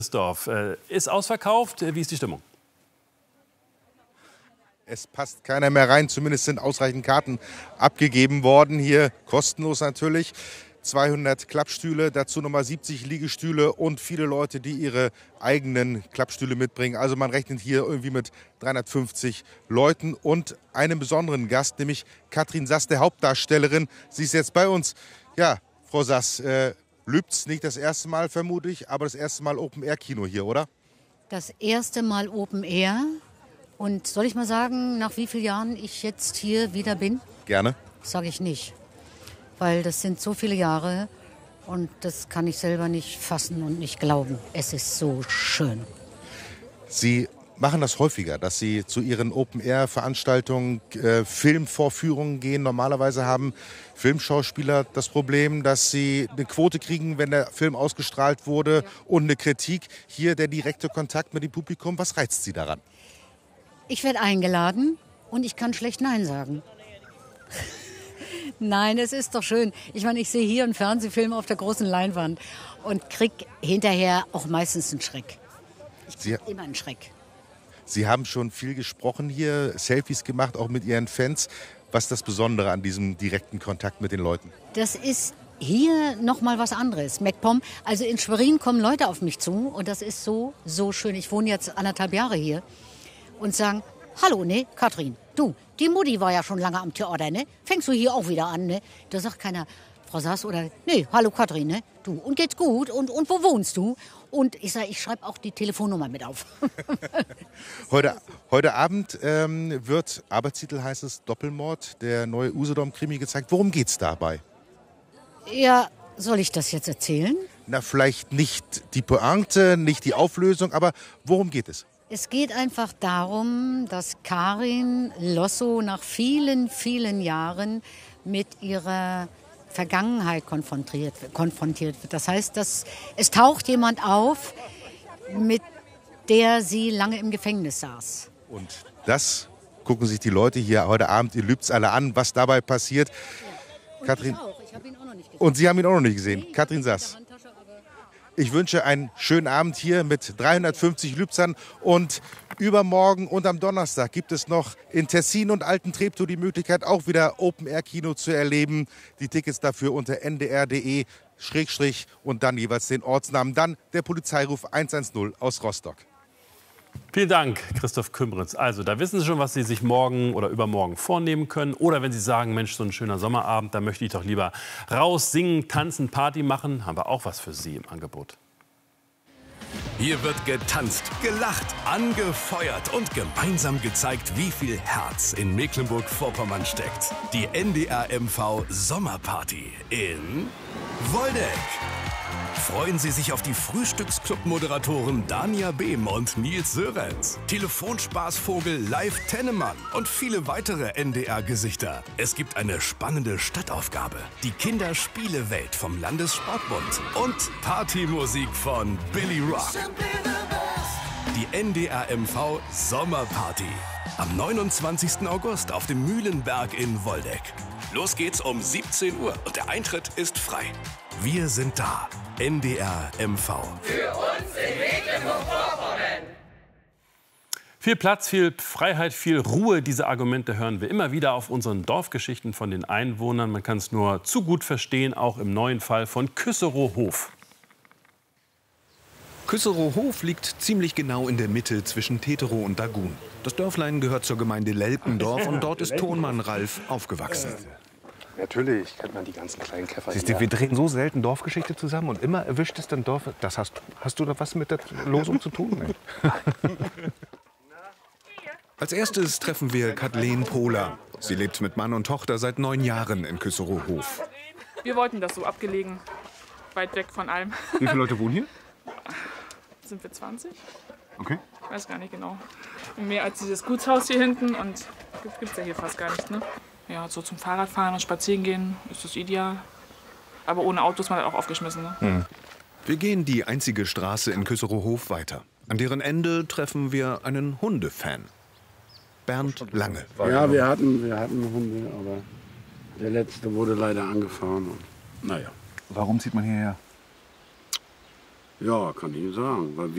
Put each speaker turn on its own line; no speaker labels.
Dorf ist ausverkauft. Wie ist die Stimmung?
Es passt keiner mehr rein, zumindest sind ausreichend Karten abgegeben worden. Hier kostenlos natürlich. 200 Klappstühle, dazu nochmal 70 Liegestühle und viele Leute, die ihre eigenen Klappstühle mitbringen. Also man rechnet hier irgendwie mit 350 Leuten und einem besonderen Gast, nämlich Katrin Sass, der Hauptdarstellerin. Sie ist jetzt bei uns. Ja, Frau Sass, Lübz nicht das erste Mal vermutlich, aber das erste Mal Open-Air-Kino hier, oder?
Das erste Mal Open-Air. Und soll ich mal sagen, nach wie vielen Jahren ich jetzt hier wieder bin?
Gerne.
Sage ich nicht. Weil das sind so viele Jahre und das kann ich selber nicht fassen und nicht glauben. Es ist so schön.
Sie machen das häufiger, dass Sie zu Ihren Open-Air-Veranstaltungen, Filmvorführungen gehen. Normalerweise haben Filmschauspieler das Problem, dass sie eine Quote kriegen, wenn der Film ausgestrahlt wurde und eine Kritik. Hier der direkte Kontakt mit dem Publikum. Was reizt Sie daran?
Ich werde eingeladen und ich kann schlecht Nein sagen. Nein, es ist doch schön. Ich meine, ich sehe hier einen Fernsehfilm auf der großen Leinwand und kriege hinterher auch meistens einen Schreck. Ich kriege immer einen Schreck.
Sie haben schon viel gesprochen hier, Selfies gemacht, auch mit Ihren Fans. Was ist das Besondere an diesem direkten Kontakt mit den Leuten?
Das ist hier noch mal was anderes. MacPom, also in Schwerin kommen Leute auf mich zu und das ist so, so schön. Ich wohne jetzt 1,5 Jahre hier und sagen, hallo, ne, Katrin, du, die Mutti war ja schon lange am Theater, ne? Fängst du hier auch wieder an, ne? Da sagt keiner, Frau Sass oder, nee, hallo Katrin, ne? Du, und geht's gut? Und wo wohnst du? Und ich sage, ich schreibe auch die Telefonnummer mit auf.
Heute Abend wird, Arbeitstitel heißt es, Doppelmord, der neue Usedom-Krimi gezeigt. Worum geht's dabei?
Ja, soll ich das jetzt erzählen?
Na, vielleicht nicht die Pointe, nicht die Auflösung, aber worum geht es?
Es geht einfach darum, dass Karin Losso nach vielen, vielen Jahren mit ihrer Vergangenheit konfrontiert wird. Das heißt, dass es taucht jemand auf, mit der sie lange im Gefängnis saß.
Und das gucken sich die Leute hier heute Abend in Lübz alle an, was dabei passiert.
Und
Katrin,
ich auch. Ich habe ihn auch noch nicht gesehen.
Und Sie haben ihn auch noch nicht gesehen.
Nee,
Katrin Sass. Ich wünsche einen schönen Abend hier mit 350 Lübzern und übermorgen und am Donnerstag gibt es noch in Tessin und Alten Treptow die Möglichkeit, auch wieder Open-Air-Kino zu erleben. Die Tickets dafür unter ndr.de/ und dann jeweils den Ortsnamen. Dann der Polizeiruf 110 aus Rostock.
Vielen Dank, Christoph Kümbritz. Also, da wissen Sie schon, was Sie sich morgen oder übermorgen vornehmen können. Oder wenn Sie sagen, Mensch, so ein schöner Sommerabend, da möchte ich doch lieber raus, singen, tanzen, Party machen, haben wir auch was für Sie im Angebot.
Hier wird getanzt, gelacht, angefeuert und gemeinsam gezeigt, wie viel Herz in Mecklenburg-Vorpommern steckt. Die NDR-MV Sommerparty in Woldeck. Freuen Sie sich auf die Frühstücksclub-Moderatoren Dania Behm und Nils Sörenz, Telefonspaßvogel Live Tennemann und viele weitere NDR-Gesichter. Es gibt eine spannende Stadtaufgabe, die Kinderspielewelt vom Landessportbund und Partymusik von Billy Rock. Die NDR-MV Sommerparty am 29. August auf dem Mühlenberg in Woldeck. Los geht's um 17 Uhr und der Eintritt ist frei. Wir sind da. NDR MV.
Für uns in Mecklenburg-Vorpommern.
Viel Platz, viel Freiheit, viel Ruhe. Diese Argumente hören wir immer wieder auf unseren Dorfgeschichten von den Einwohnern. Man kann es nur zu gut verstehen, auch im neuen Fall von Küsserow-Hof.
Küsserow-Hof liegt ziemlich genau in der Mitte zwischen Teterow und Dagun. Das Dörflein gehört zur Gemeinde Lelkendorf und dort ist Tonmann Ralf aufgewachsen.
Natürlich kennt man die ganzen kleinen Käfer.
Siehst du, wir drehen so selten Dorfgeschichte zusammen und immer erwischt es dann Dorf. Das hast du da was mit der Losung zu tun?
Als erstes treffen wir Kathleen Pohler. Sie lebt mit Mann und Tochter seit 9 Jahren in Küsserow-Hof.
Wir wollten das so abgelegen, weit weg von allem.
Wie viele Leute wohnen hier?
Sind wir 20?
Okay.
Ich weiß gar nicht genau. Mehr als dieses Gutshaus hier hinten und gibt es ja hier fast gar nicht, ne? Ja, so zum Fahrradfahren und Spazieren gehen ist das ideal. Aber ohne Auto ist man halt auch aufgeschmissen, ne?
Mhm. Wir gehen die einzige Straße in Küsserow-Hof weiter. An deren Ende treffen wir einen Hundefan. Bernd Lange.
Ja, wir hatten Hunde, aber der letzte wurde leider angefahren. Und, naja.
Warum zieht man hierher?
Ja, kann ich Ihnen sagen. Weil